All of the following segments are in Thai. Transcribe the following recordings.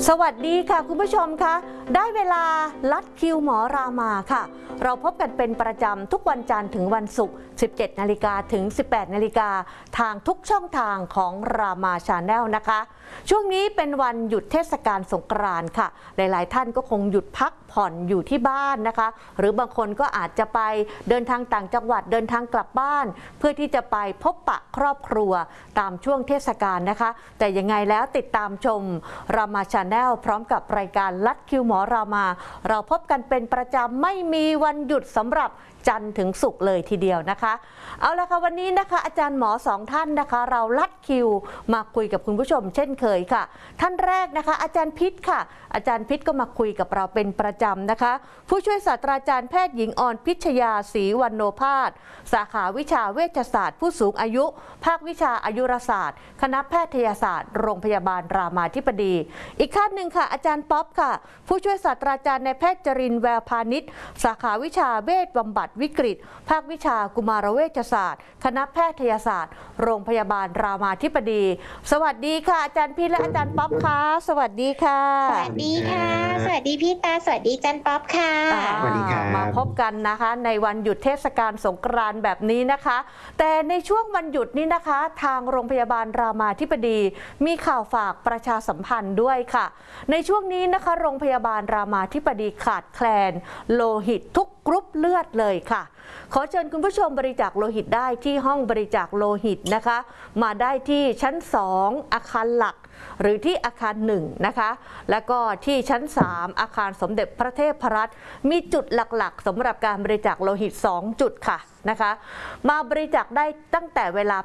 สวัสดีค่ะคุณผู้ชมคะได้เวลาลัดคิวหมอรามาค่ะเราพบกันเป็นประจำทุกวันจันทร์ถึงวันศุกร์ 17 นาฬิกาถึง 18 นาฬิกาทางทุกช่องทางของรามาชาแนลนะคะช่วงนี้เป็นวันหยุดเทศกาลสงกรานต์ค่ะหลายๆท่านก็คงหยุดพักผ่อนอยู่ที่บ้านนะคะหรือบางคนก็อาจจะไปเดินทางต่างจังหวัดเดินทางกลับบ้านเพื่อที่จะไปพบปะครอบครัวตามช่วงเทศกาลนะคะแต่ยังไงแล้วติดตามชมรามาชาแนลพร้อมกับรายการลัดคิวหมอรามาเราพบกันเป็นประจำไม่มีวันหยุดสำหรับจันทร์ถึงศุกร์เลยทีเดียวนะคะเอาละค่ะวันนี้นะคะอาจารย์หมอสองท่านนะคะเราลัดคิวมาคุยกับคุณผู้ชมเช่นเคยค่ะท่านแรกนะคะอาจารย์พิษค่ะอาจารย์พิษก็มาคุยกับเราเป็นประจำนะคะผู้ช่วยศาสตราจารย์แพทย์หญิงออนพิชยาศรีวรรณโนภาสสาขาวิชาเวชศาสตร์ผู้สูงอายุภาควิชาอายุรศาสตร์คณะแพทยศาสตร์โรงพยาบาลรามาธิบดีอีกท่านหนึ่งค่ะอาจารย์ป๊อปค่ะผู้ช่วยศาสตราจารย์นายแพทย์จรินทร์แววพานิชสาขาวิชาเวชบำบัดวิกฤตภาควิชากุมารเวชศาสตร์คณะแพทยศาสตร์โรงพยาบาลรามาธิบดีสวัสดีค่ะอาจารย์พิษและอาจารย์ป๊อปค่ะสวัสดีค่ะสวัสดีค่ะสวัสดีพี่ตาสวัสดีจันป๊อปค่ะสวัสดีค่ะมาพบกันนะคะในวันหยุดเทศกาลสงกรานต์แบบนี้นะคะแต่ในช่วงวันหยุดนี้นะคะทางโรงพยาบาลรามาธิบดีมีข่าวฝากประชาสัมพันธ์ด้วยค่ะในช่วงนี้นะคะโรงพยาบาลรามาธิบดีขาดแคลนโลหิตทุกกรุ๊ปเลือดเลยค่ะขอเชิญคุณผู้ชมบริจาคโลหิตได้ที่ห้องบริจาคโลหิตนะคะมาได้ที่ชั้น2อาคารหลักหรือที่อาคาร1นะคะแล้วก็ที่ชั้น3อาคารสมเด็จพระเทพรัตน์มีจุดหลักๆสำหรับการบริจาคโลหิต2จุดค่ะนะคะมาบริจาคได้ตั้งแต่เวลา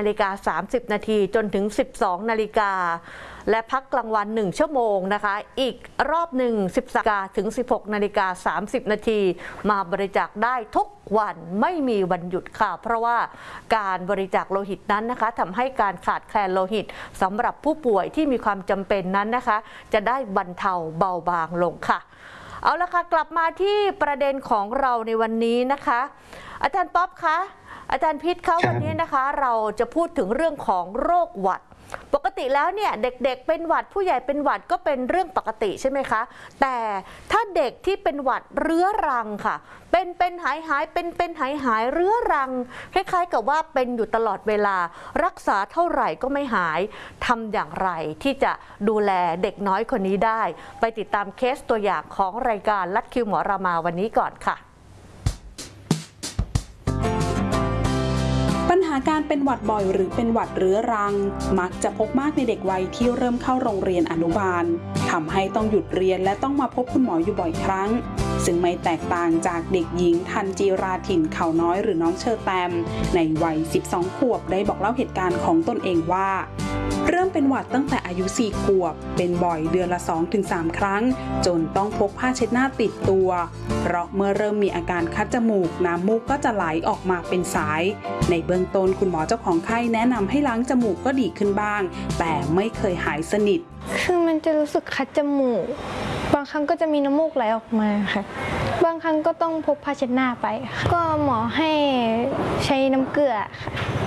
8:30 นาทีจนถึง 12 นาฬิกาและพักกลางวัน1ชั่วโมงนะคะอีกรอบหนึ่ง 10 นาฬิกาถึง 16 นาฬิกา 30 นาทีมาบริจาคได้ทุกวันไม่มีวันหยุดค่ะเพราะว่าการบริจาคโลหิตนั้นนะคะทำให้การขาดแคลนโลหิตสำหรับผู้ป่วยที่มีความจำเป็นนั้นนะคะจะได้บรรเทาเบาบางลงค่ะเอาละค่ะกลับมาที่ประเด็นของเราในวันนี้นะคะอาจารย์ป๊อปคะอาจารย์พิษคะวันนี้นะคะเราจะพูดถึงเรื่องของโรคหวัดปกติแล้วเนี่ยเด็กๆเป็นหวัดผู้ใหญ่เป็นหวัดก็เป็นเรื่องปกติใช่ไหมคะแต่ถ้าเด็กที่เป็นหวัดเรื้อรังค่ะเป็นหายเรื้อรังคล้ายๆกับว่าเป็นอยู่ตลอดเวลารักษาเท่าไหร่ก็ไม่หายทำอย่างไรที่จะดูแลเด็กน้อยคนนี้ได้ไปติดตามเคสตัวอย่างของรายการลัดคิวหมอรามาวันนี้ก่อนค่ะปัญหาการเป็นหวัดบ่อยหรือเป็นหวัดเรื้อรังมักจะพบมากในเด็กวัยที่เริ่มเข้าโรงเรียนอนุบาลทำให้ต้องหยุดเรียนและต้องมาพบคุณหมออยู่บ่อยครั้งซึ่งไม่แตกต่างจากเด็กหญิงทันจีราถิ่นเขาน้อยหรือน้องเชอแตมในวัย 12 ขวบได้บอกเล่าเหตุการณ์ของตนเองว่าเริ่มเป็นหวัดตั้งแต่อายุ 4 ขวบเป็นบ่อยเดือนละ 2-3 ครั้งจนต้องพกผ้าเช็ดหน้าติดตัวเพราะเมื่อเริ่มมีอาการคัดจมูกน้ำมูกก็จะไหลออกมาเป็นสายในเบื้องต้นคุณหมอเจ้าของไข้แนะนำให้ล้างจมูกก็ดีขึ้นบ้างแต่ไม่เคยหายสนิทคือมันจะรู้สึกคัดจมูกบางครั้งก็จะมีน้ำมูกไหลออกมาค่ะบางครั้งก็ต้องพกผ้าเช็ดหน้าไปก็หมอให้ใช้น้ำเกลือค่ะ